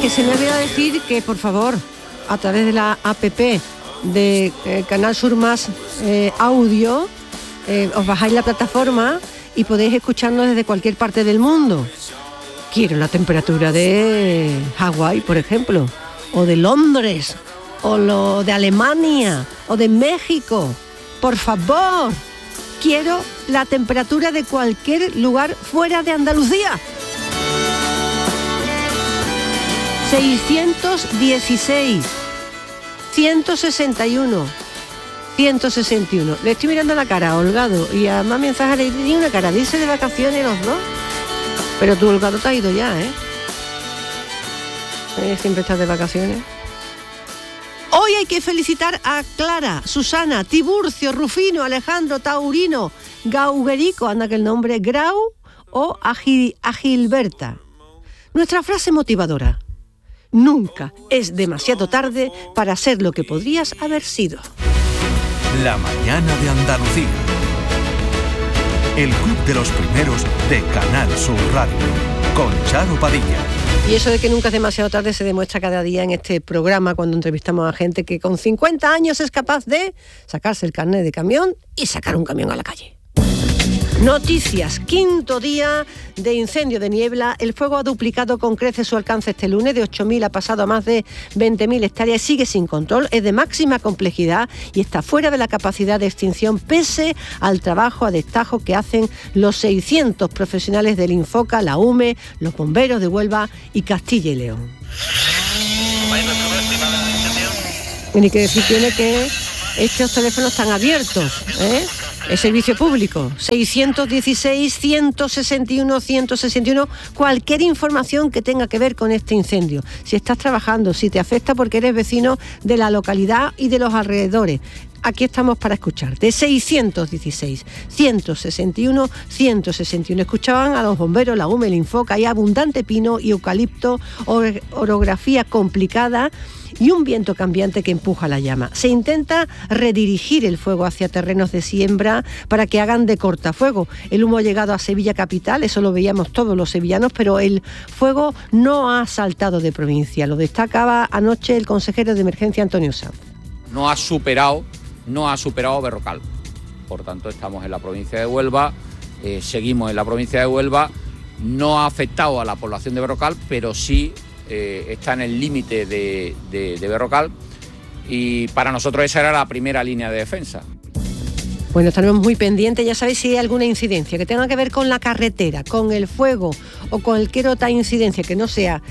que se me olvidó decir que, por favor, a través de la APP de Canal Sur Más Audio, os bajáis la plataforma y podéis escucharnos desde cualquier parte del mundo. Quiero la temperatura de Hawái, por ejemplo, o de Londres, o lo de Alemania, o de México. Por favor, quiero la temperatura de cualquier lugar fuera de Andalucía. 616, 161, 161. Le estoy mirando la cara a Holgado y a Mami Zahara le di una cara de irse de vacaciones los dos. Pero tú, Holgado, te has ido ya, ¿eh? Siempre estás de vacaciones. Hoy hay que felicitar a Clara, Susana, Tiburcio, Rufino, Alejandro, Taurino, Gauguerico, anda que el nombre, Grau o a Gilberta. Nuestra frase motivadora: nunca es demasiado tarde para ser lo que podrías haber sido. La mañana de Andalucía. El club de los primeros de Canal Sur Radio, con Charo Padilla. Y eso de que nunca es demasiado tarde se demuestra cada día en este programa cuando entrevistamos a gente que con 50 años es capaz de sacarse el carnet de camión y sacar un camión a la calle. Noticias, quinto día de incendio de Niebla. El fuego ha duplicado con creces su alcance este lunes, de 8.000 ha pasado a más de 20.000 hectáreas, sigue sin control, es de máxima complejidad y está fuera de la capacidad de extinción pese al trabajo a destajo que hacen los 600 profesionales del Infoca, la UME, los bomberos de Huelva y Castilla y León. Y que decir tiene que estos teléfonos están abiertos, ¿eh? El servicio público, 616, 161, 161, cualquier información que tenga que ver con este incendio. Si estás trabajando, si te afecta porque eres vecino de la localidad y de los alrededores. Aquí estamos para escucharte. 616, 161, 161. Escuchaban a los bomberos, la UME, el Infoca, hay abundante pino y eucalipto, orografía complicada y un viento cambiante que empuja la llama. Se intenta redirigir el fuego hacia terrenos de siembra para que hagan de cortafuego. El humo ha llegado a Sevilla capital, eso lo veíamos todos los sevillanos, pero el fuego no ha saltado de provincia. Lo destacaba anoche el consejero de emergencia Antonio Sanz. No ha superado Berrocal. Por tanto, estamos en la provincia de Huelva, seguimos en la provincia de Huelva. No ha afectado a la población de Berrocal, pero sí está en el límite de Berrocal, y para nosotros esa era la primera línea de defensa. Bueno, estaremos muy pendientes. Ya sabéis, si hay alguna incidencia que tenga que ver con la carretera, con el fuego o cualquier otra incidencia que no sea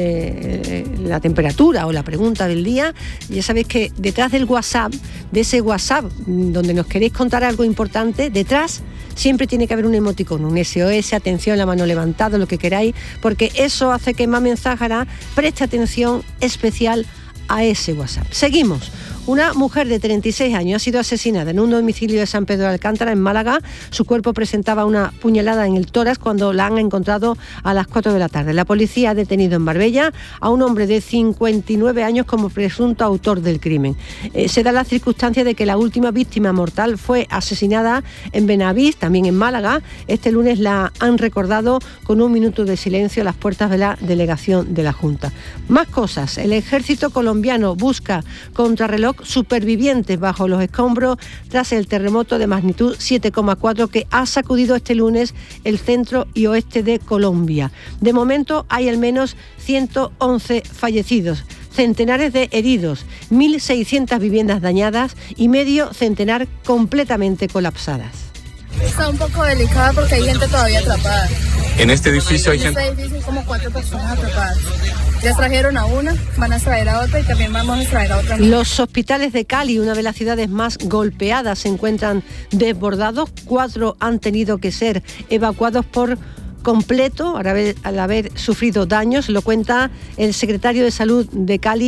la temperatura o la pregunta del día, ya sabéis que detrás del WhatsApp, de ese WhatsApp donde nos queréis contar algo importante, detrás siempre tiene que haber un emoticón, un SOS, atención, la mano levantada, lo que queráis, porque eso hace que Mamen Zahara preste atención especial a ese WhatsApp. Seguimos. Una mujer de 36 años ha sido asesinada en un domicilio de San Pedro de Alcántara, en Málaga. Su cuerpo presentaba una puñalada en el tórax cuando la han encontrado a las 4 de la tarde. La policía ha detenido en Marbella a un hombre de 59 años como presunto autor del crimen. Se da la circunstancia de que la última víctima mortal fue asesinada en Benavís, también en Málaga. Este lunes la han recordado con un minuto de silencio a las puertas de la delegación de la Junta. Más cosas. El ejército colombiano busca contrarreloj supervivientes bajo los escombros tras el terremoto de magnitud 7,4 que ha sacudido este lunes el centro y oeste de Colombia. De momento hay al menos 111 fallecidos, centenares de heridos, 1.600 viviendas dañadas y medio centenar completamente colapsadas. Está un poco delicada porque hay gente todavía atrapada. En este edificio hay gente... En este edificio hay como 4 personas atrapadas. Ya trajeron a una, van a traer a otra y también vamos a traer a otra. Los hospitales de Cali, una de las ciudades más golpeadas, se encuentran desbordados. 4 han tenido que ser evacuados por completo al haber sufrido daños. Lo cuenta el secretario de Salud de Cali,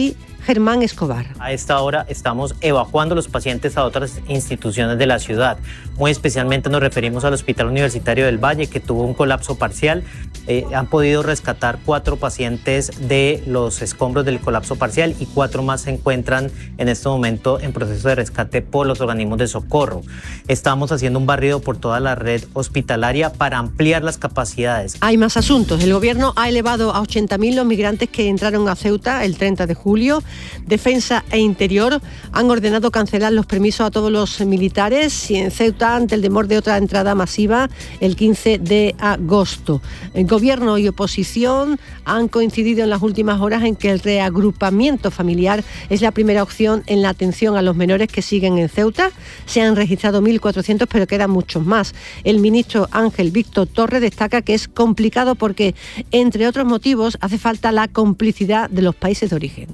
Germán Escobar. A esta hora estamos evacuando a los pacientes a otras instituciones de la ciudad. Muy especialmente nos referimos al Hospital Universitario del Valle, que tuvo un colapso parcial. Han podido rescatar 4 pacientes de los escombros del colapso parcial y 4 más se encuentran en este momento en proceso de rescate por los organismos de socorro. Estamos haciendo un barrido por toda la red hospitalaria para ampliar las capacidades. Hay más asuntos. El gobierno ha elevado a 80.000 los migrantes que entraron a Ceuta el 30 de julio. Defensa e Interior han ordenado cancelar los permisos a todos los militares y en Ceuta ante el temor de otra entrada masiva el 15 de agosto. El gobierno y oposición han coincidido en las últimas horas en que el reagrupamiento familiar es la primera opción en la atención a los menores que siguen en Ceuta. Se han registrado 1.400, pero quedan muchos más. El ministro Ángel Víctor Torres destaca que es complicado porque, entre otros motivos, hace falta la complicidad de los países de origen.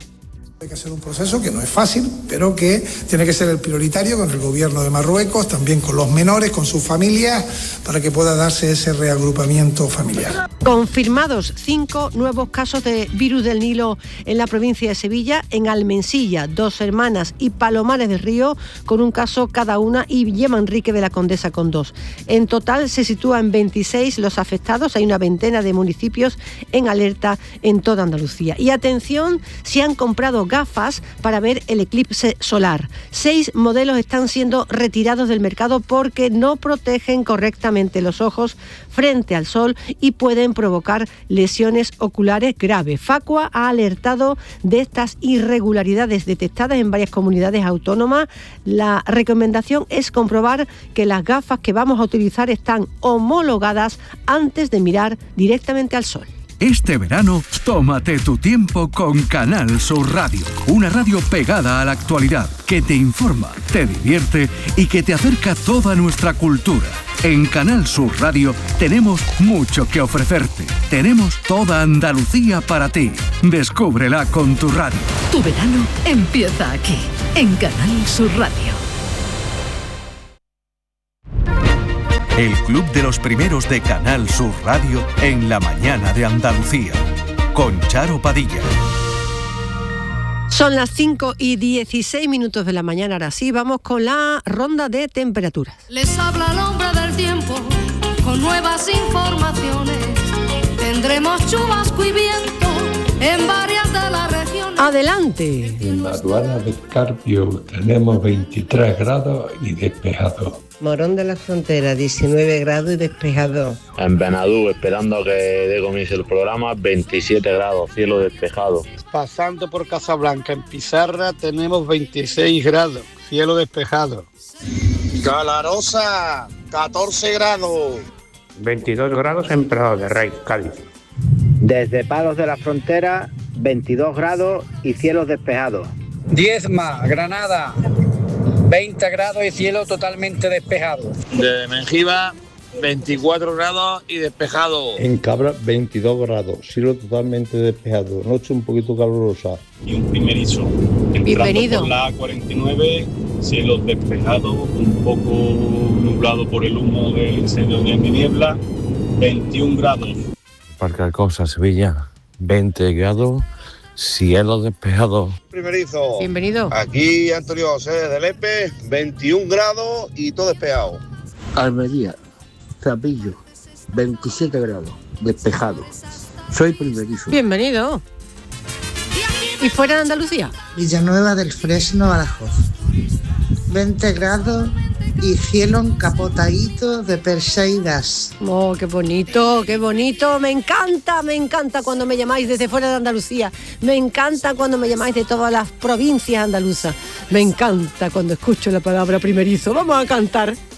Hay que hacer un proceso que no es fácil, pero que tiene que ser el prioritario con el gobierno de Marruecos, también con los menores, con sus familias, para que pueda darse ese reagrupamiento familiar. Confirmados 5 nuevos casos de virus del Nilo en la provincia de Sevilla, en Almensilla, Dos Hermanas y Palomares del Río, con un caso cada una, y Villa-Manrique de la Condesa con 2. En total se sitúa en 26 los afectados, hay una veintena de municipios en alerta en toda Andalucía. Y atención, se han comprado gafas para ver el eclipse solar. 6 modelos están siendo retirados del mercado porque no protegen correctamente los ojos frente al sol y pueden provocar lesiones oculares graves. Facua ha alertado de estas irregularidades detectadas en varias comunidades autónomas. La recomendación es comprobar que las gafas que vamos a utilizar están homologadas antes de mirar directamente al sol. Este verano, tómate tu tiempo con Canal Sur Radio. Una radio pegada a la actualidad, que te informa, te divierte y que te acerca toda nuestra cultura. En Canal Sur Radio tenemos mucho que ofrecerte. Tenemos toda Andalucía para ti. Descúbrela con tu radio. Tu verano empieza aquí, en Canal Sur Radio. El Club de los Primeros de Canal Sur Radio en la mañana de Andalucía, con Charo Padilla. Son las 5:16 de la mañana, ahora sí, vamos con la ronda de temperaturas. Les habla el hombre del tiempo, con nuevas informaciones. Tendremos chubasco y viento en varias de las regiones. ¡Adelante! En la aduana de Carpio tenemos 23 grados y despejado. Morón de la Frontera, 19 grados y despejado. En Benadú, esperando a que dé comienzo el programa, 27 grados, cielo despejado. Pasando por Casablanca, en Pizarra, tenemos 26 grados, cielo despejado. Calarosa, 14 grados. 22 grados en Prado de Rey, Cádiz. Desde Palos de la Frontera, 22 grados y cielos despejados. Diezma, Granada, 20 grados y cielo totalmente despejado. De Mengiba, 24 grados y despejado. En Cabra, 22 grados, cielo totalmente despejado, noche un poquito calurosa. Y un primerizo. Bienvenido. Por la A49, cielo despejado, un poco nublado por el humo del incendio de niebla, 21 grados. Parque Alcosa, Sevilla, 20 grados, cielo despejado. Primerizo. Bienvenido. Aquí Antonio José de Lepe, 21 grados y todo despejado. Almería, Zapillo, 27 grados, despejado. Soy primerizo. Bienvenido. ¿Y fuera de Andalucía? Villanueva del Fresno, Badajoz, 20 grados y cielo encapotadito de Perseidas. Oh, qué bonito, qué bonito. Me encanta cuando me llamáis desde fuera de Andalucía. Me encanta cuando me llamáis de todas las provincias andaluzas. Me encanta cuando escucho la palabra primerizo. Vamos a cantar.